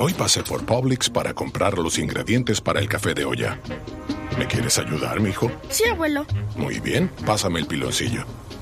Hoy pasé por Publix para comprar los ingredientes para el café de olla. ¿Me quieres ayudar, mijo? Sí, abuelo. Muy bien, pásame el piloncillo.